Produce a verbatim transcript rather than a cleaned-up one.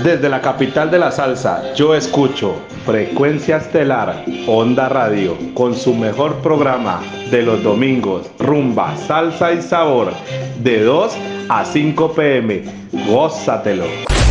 Desde la capital de la salsa, yo escucho Frecuencia Estelar, Onda Radio, con su mejor programa de los domingos, rumba, salsa y sabor, de dos a cinco p m Gózatelo.